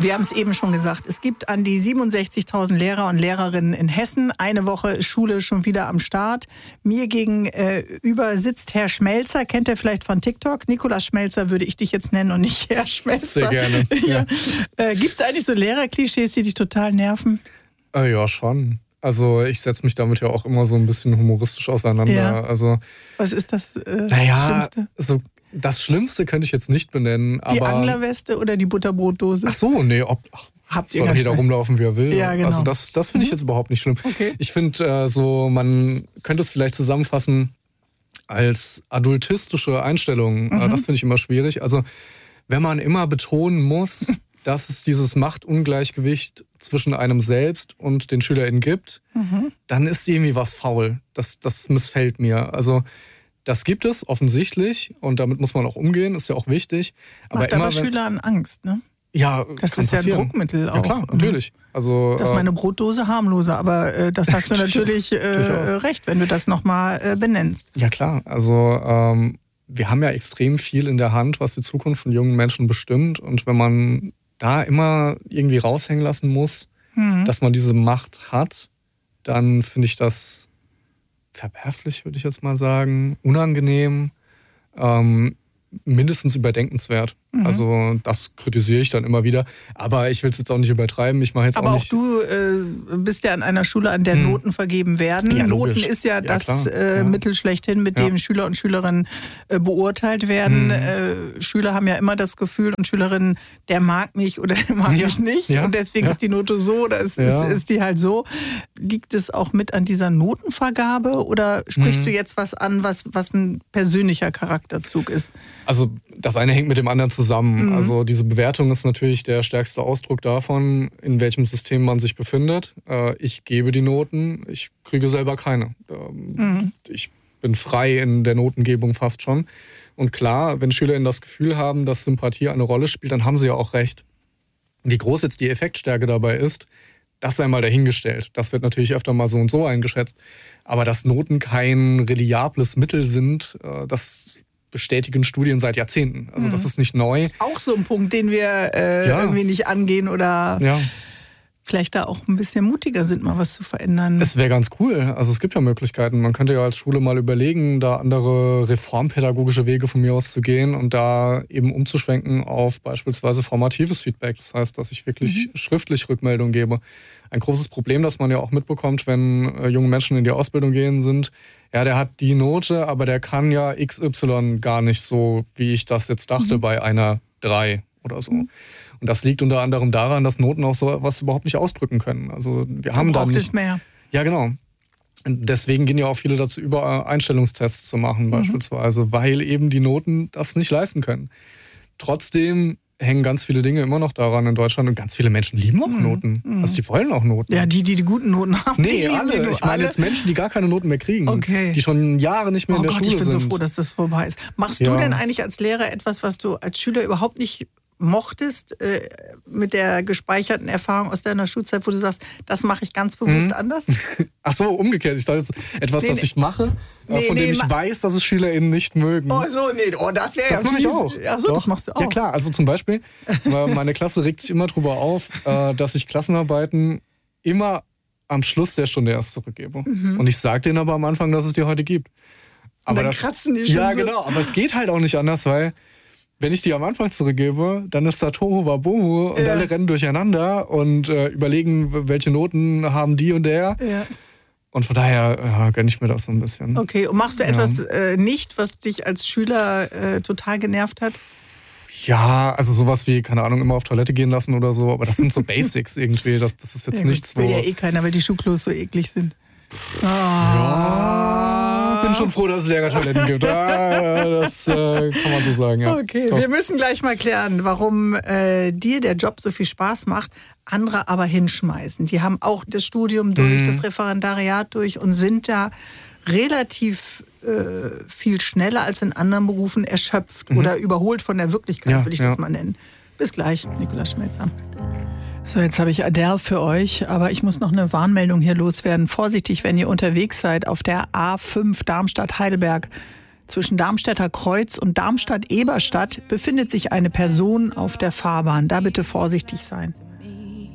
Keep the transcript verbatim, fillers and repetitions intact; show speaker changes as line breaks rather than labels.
Wir haben es eben schon gesagt, es gibt an die siebenundsechzigtausend Lehrer und Lehrerinnen in Hessen. Eine Woche ist Schule schon wieder am Start. Mir gegenüber äh, sitzt Herr Schmelzer, kennt ihr vielleicht von TikTok? Nikolaus Schmelzer würde ich dich jetzt nennen und nicht Herr Schmelzer.
Sehr gerne. Ja.
Äh, gibt es eigentlich so Lehrerklischees, die dich total nerven?
Äh, ja, schon. Also ich setze mich damit ja auch immer so ein bisschen humoristisch auseinander.
Ja.
Also,
was ist das äh,
naja,
Schlimmste?
So Das Schlimmste könnte ich jetzt nicht benennen.
Die
aber
Anglerweste oder die Butterbrotdose?
Ach so, nee, ob, ach,
Habt ihr
soll jeder rumlaufen, wie er will.
Ja, genau.
Also das, das finde ich jetzt überhaupt nicht schlimm.
Okay.
Ich finde äh, so, man könnte es vielleicht zusammenfassen als adultistische Einstellung. Mhm. Äh, das finde ich immer schwierig. Also wenn man immer betonen muss, dass es dieses Machtungleichgewicht zwischen einem selbst und den SchülerInnen gibt, mhm. dann ist irgendwie was faul. Das, das missfällt mir. Also das gibt es offensichtlich und damit muss man auch umgehen, ist ja auch wichtig.
Aber Macht immer, aber Schülern Angst, ne?
Ja,
das ist
passieren.
ja ein Druckmittel auch.
Ja klar, natürlich. Also,
das ist meine Brotdose harmloser, aber äh, das hast du natürlich äh, recht, wenn du das nochmal äh, benennst.
Ja klar, also ähm, wir haben ja extrem viel in der Hand, was die Zukunft von jungen Menschen bestimmt. Und wenn man da immer irgendwie raushängen lassen muss, mhm. dass man diese Macht hat, dann finde ich das verwerflich, würde ich jetzt mal sagen, unangenehm, ähm, mindestens überdenkenswert. Mhm. Also das kritisiere ich dann immer wieder. Aber ich will es jetzt auch nicht übertreiben. Ich mache jetzt
Aber
auch,
auch
nicht
du äh, bist ja an einer Schule, an der hm. Noten vergeben werden.
Ja,
Noten
logisch.
ist ja, ja das äh,
ja.
Mittel schlechthin, mit
ja.
dem Schüler und Schülerinnen äh, beurteilt werden. Hm. Äh, Schüler haben ja immer das Gefühl und Schülerinnen, der mag mich oder der mag
ja.
mich nicht.
Ja.
Und deswegen
ja.
ist die Note so oder ist,
ja.
ist, ist die halt so. Liegt es auch mit an dieser Notenvergabe oder sprichst hm. du jetzt was an, was, was ein persönlicher Charakterzug ist?
Also das eine hängt mit dem anderen zusammen. Mhm. Also diese Bewertung ist natürlich der stärkste Ausdruck davon, in welchem System man sich befindet. Ich gebe die Noten, ich kriege selber keine. Mhm. Ich bin frei in der Notengebung fast schon. Und klar, wenn SchülerInnen das Gefühl haben, dass Sympathie eine Rolle spielt, dann haben sie ja auch recht. Wie groß jetzt die Effektstärke dabei ist, das sei mal dahingestellt. Das wird natürlich öfter mal so und so eingeschätzt. Aber dass Noten kein reliables Mittel sind, das bestätigen Studien seit Jahrzehnten. Also das ist nicht neu.
Auch so ein Punkt, den wir äh,
ja.
irgendwie nicht angehen oder
ja.
vielleicht da auch ein bisschen mutiger sind, mal was zu verändern.
Es wäre ganz cool. Also es gibt ja Möglichkeiten. Man könnte ja als Schule mal überlegen, da andere reformpädagogische Wege von mir aus zu gehen und da eben umzuschwenken auf beispielsweise formatives Feedback. Das heißt, dass ich wirklich mhm. schriftlich Rückmeldung gebe. Ein großes Problem, das man ja auch mitbekommt, wenn äh, junge Menschen in die Ausbildung gehen, sind, ja, der hat die Note, aber der kann ja X Y gar nicht so, wie ich das jetzt dachte, mhm. bei einer drei oder so. Mhm. Und das liegt unter anderem daran, dass Noten auch so was überhaupt nicht ausdrücken können. Also wir haben da nicht
es mehr.
Ja, genau. Und deswegen gehen ja auch viele dazu über, Einstellungstests zu machen, mhm. beispielsweise, weil eben die Noten das nicht leisten können. Trotzdem hängen ganz viele Dinge immer noch daran in Deutschland und ganz viele Menschen lieben auch Noten. Mhm. Also die wollen auch Noten.
Ja, die, die die guten Noten haben.
Nee,
die
alle.
Die
ich meine
alle.
jetzt Menschen, die gar keine Noten mehr kriegen.
Okay.
Die schon Jahre nicht mehr
oh
in der
Gott,
Schule sind.
Ich bin so froh, dass das vorbei ist. Machst
ja.
du denn eigentlich als Lehrer etwas, was du als Schüler überhaupt nicht mochtest, äh, mit der gespeicherten Erfahrung aus deiner Schulzeit, wo du sagst, das mache ich ganz bewusst mhm. anders?
Ach so, umgekehrt. Ich dachte jetzt etwas, nee, das ich mache, nee, von dem nee, ich weiß, dass es SchülerInnen nicht mögen.
Oh so, nee, oh, das wäre ja
Das mache ich auch.
Ach so,
Doch.
das machst du auch.
Ja klar, also zum Beispiel, meine Klasse regt sich immer drüber auf, dass ich Klassenarbeiten immer am Schluss der Stunde erst zurückgebe. Mhm. Und ich sage denen aber am Anfang, dass es die heute gibt. Aber
Und dann
das,
kratzen die schon
Ja,
so.
genau, aber es geht halt auch nicht anders, weil wenn ich die am Anfang zurückgebe, dann ist da Tohu Wabohu und ja. alle rennen durcheinander und äh, überlegen, welche Noten haben die und der.
Ja.
Und von daher ja, gönne ich mir das so ein bisschen.
Okay, und machst du
ja.
etwas äh, nicht, was dich als Schüler äh, total genervt hat?
Ja, also sowas wie, keine Ahnung, immer auf Toilette gehen lassen oder so. Aber das sind so Basics irgendwie. Das, das ist jetzt
ja,
nichts,
das will
wo...
ja eh keiner, weil die Schuhklos so eklig sind.
Oh. Ja, bin schon froh, dass es Lehrertoiletten gibt. Ah, das äh, kann man so sagen, ja.
Okay,
Doch.
wir müssen gleich mal klären, warum äh, dir der Job so viel Spaß macht, andere aber hinschmeißen. Die haben auch das Studium durch, mhm. das Referendariat durch und sind da relativ äh, viel schneller als in anderen Berufen erschöpft mhm. oder überholt von der Wirklichkeit,
ja,
würde ich
ja.
das mal nennen. Bis gleich, Nikolaus Schmelzer.
So, jetzt habe ich Adele für euch, aber ich muss noch eine Warnmeldung hier loswerden. Vorsichtig, wenn ihr unterwegs seid auf der A fünf Darmstadt-Heidelberg. Zwischen Darmstädter Kreuz und Darmstadt-Eberstadt befindet sich eine Person auf der Fahrbahn. Da bitte vorsichtig sein.